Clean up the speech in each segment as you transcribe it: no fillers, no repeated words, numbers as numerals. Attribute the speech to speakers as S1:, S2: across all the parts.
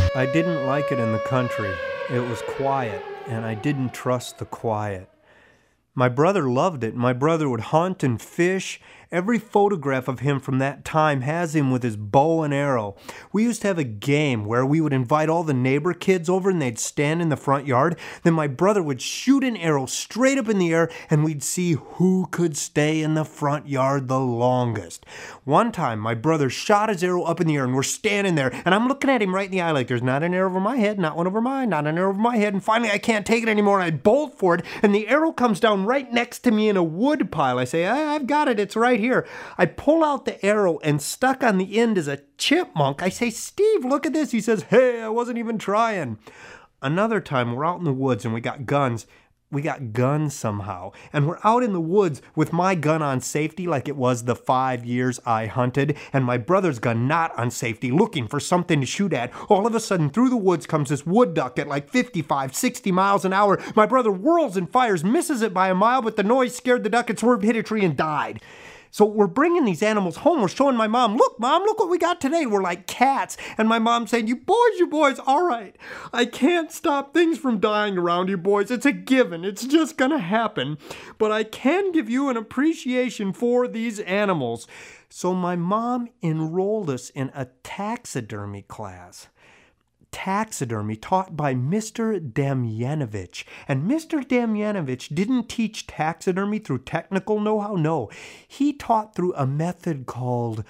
S1: I didn't like it in the country. It was quiet, and I didn't trust the quiet. My brother loved it. My brother would hunt and fish. Every photograph of him from that time has him with his bow and arrow. We used to have a game where we would invite all the neighbor kids over and they'd stand in the front yard. Then my brother would shoot an arrow straight up in the air and we'd see who could stay in the front yard the longest. One time my brother shot his arrow up in the air and we're standing there and I'm looking at him right in the eye like there's not an arrow over my head, not one over mine, not an arrow over my head. And finally I can't take it anymore and I bolt for it and the arrow comes down right next to me in a wood pile. I say, I've got it. It's right here. I pull out the arrow and stuck on the end is a chipmunk. I say, Steve, look at this. He says, hey, I wasn't even trying. Another time we're out in the woods and we got guns. We got guns somehow. And we're out in the woods with my gun on safety like it was the 5 years I hunted, and my brother's gun not on safety, looking for something to shoot at. All of a sudden, through the woods comes this wood duck at like 55, 60 miles an hour. My brother whirls and fires, misses it by a mile, but the noise scared the duck. It swerved, hit a tree, and died. So we're bringing these animals home. We're showing my mom, look, Mom, look what we got today. We're like cats. And my mom's saying, you boys, all right. I can't stop things from dying around you boys. It's a given. It's just going to happen. But I can give you an appreciation for these animals. So my mom enrolled us in a taxidermy class. Taxidermy taught by Mr. Damjanovich. And Mr. Damjanovich didn't teach taxidermy through technical know-how. No, he taught through a method called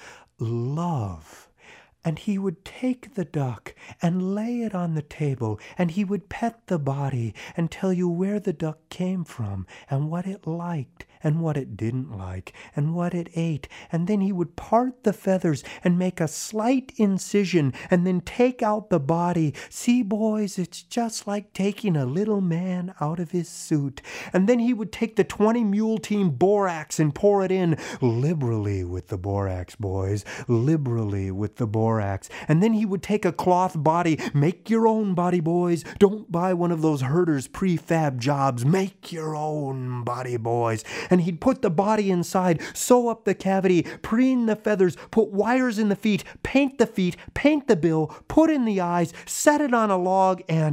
S1: love. And he would take the duck and lay it on the table, and he would pet the body and tell you where the duck came from and what it liked and what it didn't like and what it ate. And then he would part the feathers and make a slight incision and then take out the body. See, boys, it's just like taking a little man out of his suit. And then he would take the 20 Mule Team borax and pour it in liberally with the borax, boys, liberally with the borax. And then he would take a cloth body. Make your own body, boys. Don't buy one of those herders' prefab jobs. Make your own body, boys. And he'd put the body inside, sew up the cavity, preen the feathers, put wires in the feet, paint the bill, put in the eyes, set it on a log, and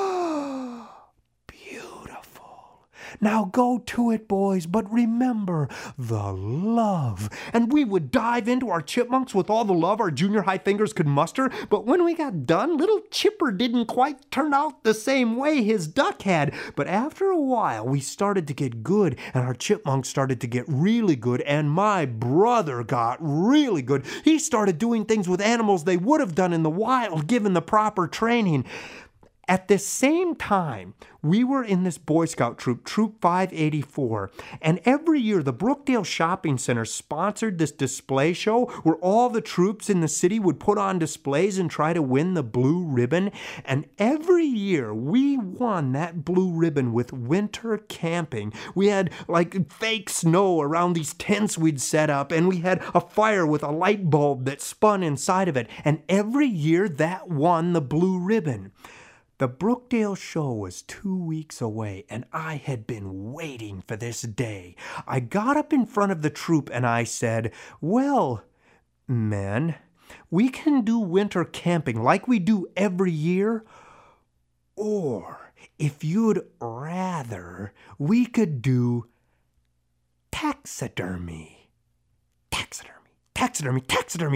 S1: now go to it, boys, but remember the love. And we would dive into our chipmunks with all the love our junior high fingers could muster, but when we got done, little Chipper didn't quite turn out the same way his duck had. But after a while, we started to get good, and our chipmunks started to get really good, and my brother got really good. He started doing things with animals they would have done in the wild, given the proper training. At the same time, we were in this Boy Scout troop, Troop 584, and every year the Brookdale Shopping Center sponsored this display show where all the troops in the city would put on displays and try to win the blue ribbon. And every year we won that blue ribbon with winter camping. We had like fake snow around these tents we'd set up, and we had a fire with a light bulb that spun inside of it. And every year that won the blue ribbon. The Brookdale show was 2 weeks away, and I had been waiting for this day. I got up in front of the troop and I said, well, men, we can do winter camping like we do every year, or if you'd rather, we could do taxidermy. Taxidermy.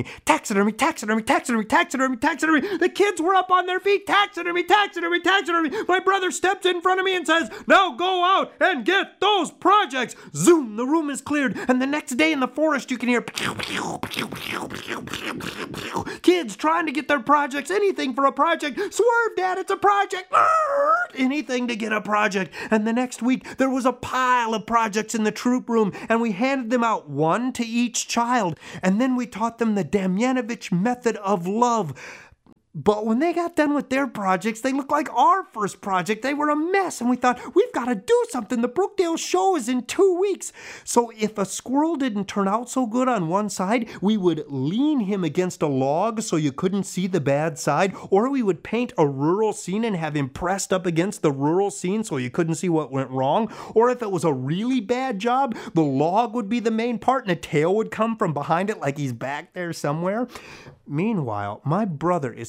S1: The kids were up on their feet. Taxidermy. My brother steps in front of me and says, now go out and get those projects. Zoom, the room is cleared. And the next day in the forest, you can hear kids trying to get their projects. Anything for a project. Swerve, Dad, it's a project. Anything to get a project. And the next week, there was a pile of projects in the troop room, and we handed them out, one to each child. And then we taught them the Damjanovich method of love. But when they got done with their projects, they looked like our first project. They were a mess, and we thought, we've got to do something. The Brookdale show is in 2 weeks. So if a squirrel didn't turn out so good on one side, we would lean him against a log so you couldn't see the bad side, or we would paint a rural scene and have him pressed up against the rural scene so you couldn't see what went wrong. Or if it was a really bad job, the log would be the main part, and a tail would come from behind it like he's back there somewhere. Meanwhile, my brother is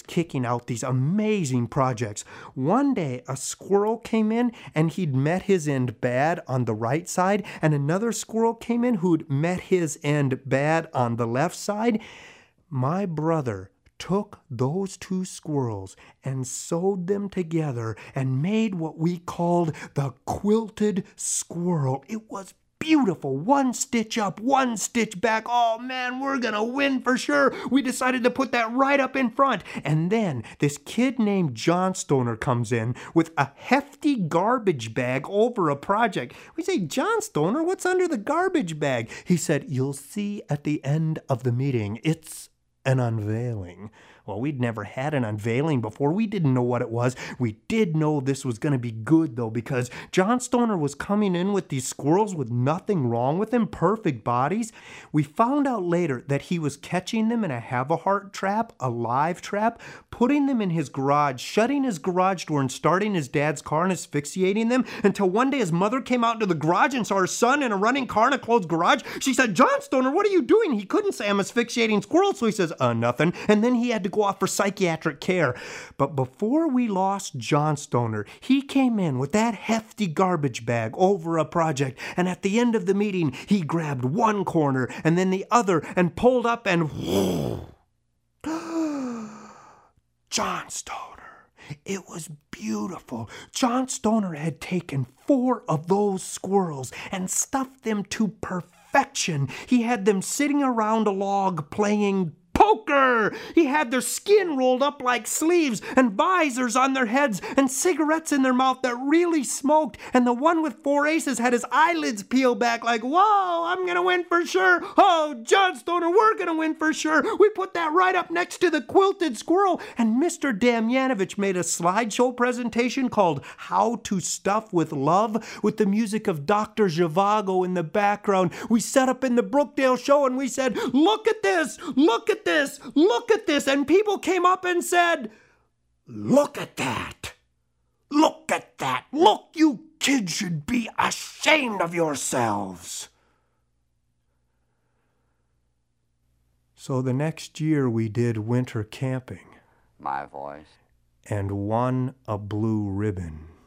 S1: kicking out these amazing projects. One day, a squirrel came in and he'd met his end bad on the right side, and another squirrel came in who'd met his end bad on the left side. My brother took those two squirrels and sewed them together and made what we called the quilted squirrel. It was beautiful. One stitch up, one stitch back. Oh man, we're gonna win for sure. We decided to put that right up in front. And then this kid named John Stoner comes in with a hefty garbage bag over a project. We say, John Stoner, what's under the garbage bag? He said, you'll see at the end of the meeting. It's an unveiling. Well, we'd never had an unveiling before. We didn't know what it was. We did know this was going to be good, though, because John Stoner was coming in with these squirrels with nothing wrong with them, perfect bodies. We found out later that he was catching them in a have-a-heart trap, a live trap, putting them in his garage, shutting his garage door and starting his dad's car and asphyxiating them until one day his mother came out into the garage and saw her son in a running car in a closed garage. She said, John Stoner, what are you doing? He couldn't say I'm asphyxiating squirrels, so he says, nothing. And then he had to go off for psychiatric care. But before we lost John Stoner, he came in with that hefty garbage bag over a project, and at the end of the meeting, he grabbed one corner and then the other and pulled up and John Stoner. It was beautiful. John Stoner had taken 4 of those squirrels and stuffed them to perfection. He had them sitting around a log playing poker. He had their skin rolled up like sleeves and visors on their heads and cigarettes in their mouth that really smoked. And the one with 4 aces had his eyelids peeled back like, whoa, I'm going to win for sure. Oh, John Stoner, we're going to win for sure. We put that right up next to the quilted squirrel. And Mr. Damjanovich made a slideshow presentation called How to Stuff with Love with the music of Dr. Zhivago in the background. We set up in the Brookdale show and we said, look at this, look at this. Look at this. And people came up and said, look at that. Look at that. Look, you kids should be ashamed of yourselves. So the next year we did winter camping.
S2: My voice.
S1: And won a blue ribbon.